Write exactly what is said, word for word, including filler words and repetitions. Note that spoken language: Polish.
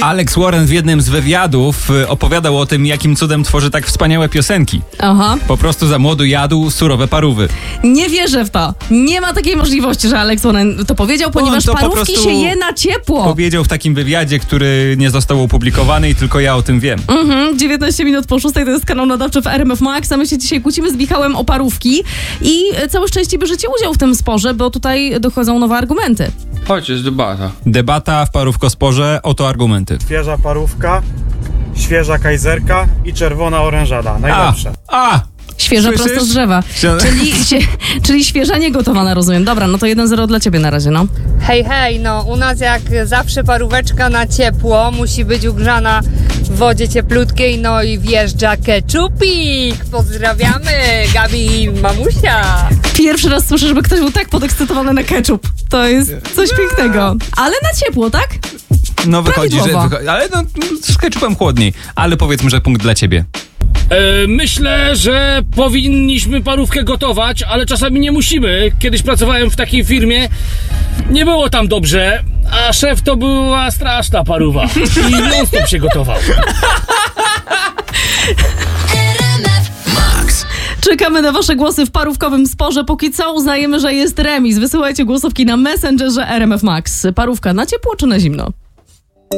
Alex Warren w jednym z wywiadów opowiadał o tym, jakim cudem tworzy tak wspaniałe piosenki. Aha. Po prostu za młodu jadł surowe parówy. Nie wierzę w to. Nie ma takiej możliwości, że Alex Warren to powiedział, ponieważ to po parówki prostu się je na ciepło. Powiedział w takim wywiadzie, który nie został opublikowany i tylko ja o tym wiem. Mhm, dziewiętnaście minut po szóstej, to jest kanał nadawczy w R M F Max, a my się dzisiaj kłócimy z Michałem o parówki i całe szczęście bierzecie udział w tym sporze, bo tutaj dochodzą nowe argumenty. Chodź, jest debata. Debata w parówkosporze, oto argumenty. Świeża parówka, świeża kajzerka i czerwona orężada. Najlepsze. A! a. Świeża Słyszysz? prosto z drzewa. Czyli, się, czyli świeża niegotowana, rozumiem. Dobra, no to jeden zero dla ciebie na razie, no. Hej, hej, no u nas jak zawsze paróweczka na ciepło musi być ugrzana w wodzie cieplutkiej, no i wjeżdża keczupik. Pozdrawiamy, Gabi i mamusia. Pierwszy raz słyszę, żeby ktoś był tak podekscytowany na ketchup. To jest coś pięknego. Ale na ciepło, tak? No wychodzi, że... Prawidłowo. Wychodzi, ale no, z ketchupem chłodniej. Ale powiedzmy, że punkt dla ciebie. E, myślę, że powinniśmy parówkę gotować, ale czasami nie musimy. Kiedyś pracowałem w takiej firmie, nie było tam dobrze, a szef to była straszna parówa i non-stop się gotował. Czekamy na wasze głosy w parówkowym sporze. Póki co uznajemy, że jest remis. Wysyłajcie głosówki na Messengerze R M F Max. Parówka na ciepło czy na zimno?